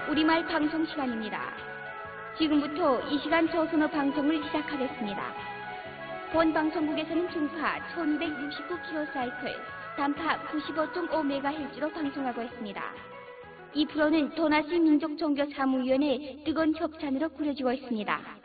우리말 방송 시간입니다. 지금부터 이 시간 조선어 방송을 시작하겠습니다. 본 방송국에서는 중파 1269kHz, 단파 95.5MHz로 방송하고 있습니다. 이 프로는 도나시 민족종교사무위원회 뜨거운 협찬으로 꾸려지고 있습니다.